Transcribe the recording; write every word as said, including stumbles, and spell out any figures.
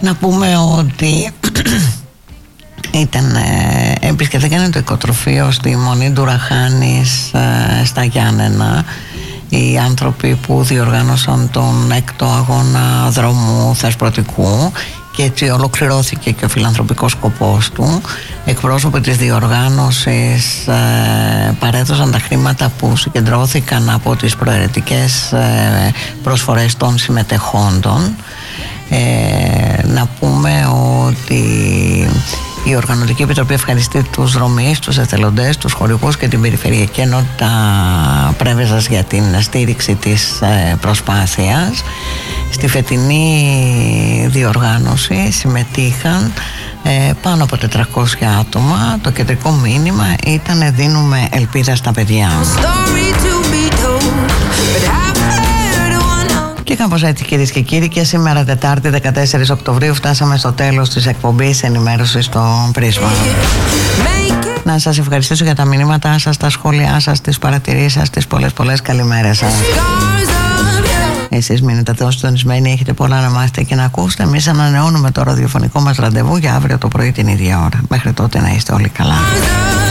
Να πούμε ότι ήταν, ε, επισκεφθήκανε το οικοτροφείο στη Μονή του Ραχάνης ε, στα Γιάννενα οι άνθρωποι που διοργάνωσαν τον έκτο αγώνα δρόμου θεσπρωτικού, και έτσι ολοκληρώθηκε και ο φιλανθρωπικός σκοπός του. Εκπρόσωποι της διοργάνωσης ε, παρέδωσαν τα χρήματα που συγκεντρώθηκαν από τις προαιρετικές ε, προσφορές των συμμετεχόντων. Ε, να πούμε ότι η Οργανωτική Επιτροπή ευχαριστεί τους δρομείς, τους εθελοντές, τους χορηγούς και την Περιφερειακή Ενότητα Πρέβεζας για την στήριξη της προσπάθειας. Στη φετινή διοργάνωση συμμετείχαν ε, πάνω από τετρακόσια άτομα. Το κεντρικό μήνυμα ήταν «Δίνουμε ελπίδα στα παιδιά». Και κάπως έτσι, κυρίες και κύριοι, και σήμερα Τετάρτη δεκατέσσερις Οκτωβρίου φτάσαμε στο τέλος της εκπομπής ενημέρωσης στο Πρίσμα. Να σας ευχαριστήσω για τα μηνύματά σας, τα σχόλιά σας, τις παρατηρήσεις σας, τις πολλές πολλές καλημέρες σας. Εσείς μείνετε τόσο συντονισμένοι, έχετε πολλά να μάθετε και να ακούσετε. Εμείς ανανεώνουμε το ραδιοφωνικό μας ραντεβού για αύριο το πρωί την ίδια ώρα. Μέχρι τότε να είστε όλοι καλά.